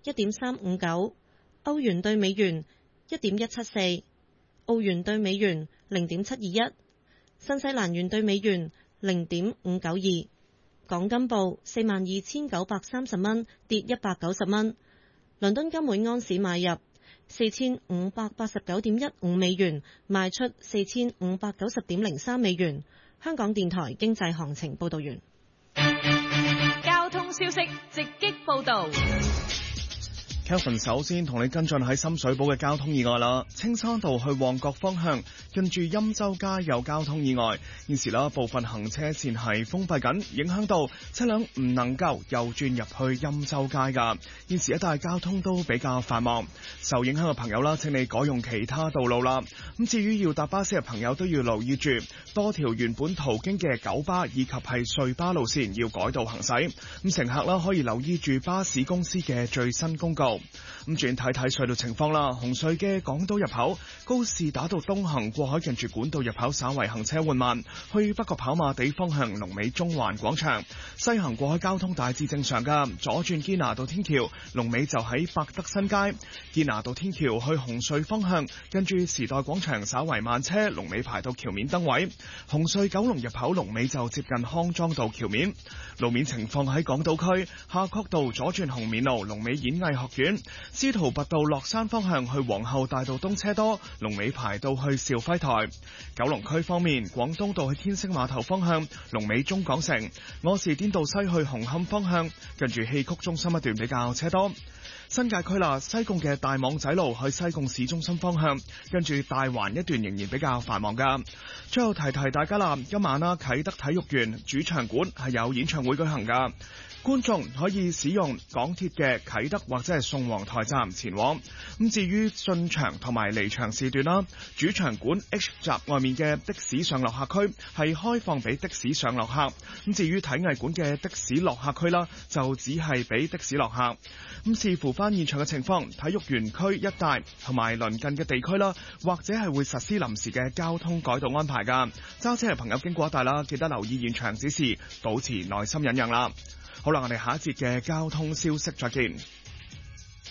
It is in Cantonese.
1.359，歐元對美元1.174，澳元對美元0.721，新西蘭元對美元0.592。港金報42,930蚊，跌190蚊。倫敦金每安士買入4589.15美元，賣出4590.03美元。香港電台經濟行情報道完。 交通消息直擊報道。 Kelvin 首先同你跟進喺深水埗嘅交通意外啦，青山道去旺角方向近住欽州街有交通意外，現時部分行車線係封閉緊，影響到車輛唔能夠右轉入去欽州街噶。現時一帶交通都比較繁忙，受影響嘅朋友啦，請你改用其他道路啦。咁至於要搭巴士嘅朋友都要留意住，多條原本途經嘅九巴以及係隧巴路線要改道行駛。咁乘客啦可以留意住巴士公司嘅最新公告。咁轉睇睇隧道情況啦，紅隧嘅港島入口高士打道東行過海近住管道入口稍為行車緩慢，去北角跑馬地方向龍尾中環廣場，西行過海交通大致正常噶，左轉堅拿道天橋龍尾就喺百德新街，堅拿道天橋去紅隧方向跟住時代廣場稍為慢車，龍尾排到橋面燈位，紅隧九龍入口龍尾就接近康莊道橋面。路面情況喺港島區夏慤道左轉紅棉路龍尾演藝學院，司徒拔道落山方向去皇后大道東車多，龍尾排到去兆輝台。九龍區方面，廣東道去天星碼頭方向龍尾中港城，柯士甸道西去紅磡方向近住戲曲中心一段比較車多。新界區啦，西貢嘅大網仔路去西貢市中心方向跟住大環一段仍然比較繁忙噶。最後提提大家啦，今晚啦啟德體育園主場館係有演唱會舉行噶，觀眾可以使用港鐵嘅啟德或者係宋皇台站前往。咁至於進場同埋離場時段啦，主場館 H 閘外面嘅的士上落客區係開放俾的士上落客，咁至於體藝館嘅的士落客區啦，就只係俾的士落客。咁視乎翻現場嘅情況，體育園區一帶同埋鄰近嘅地區啦，或者係會實施臨時嘅交通改道安排噶。揸車嘅朋友經過一帶啦，記得留意現場指示，保持耐心忍讓啦。好啦，我哋下一節嘅交通消息再見。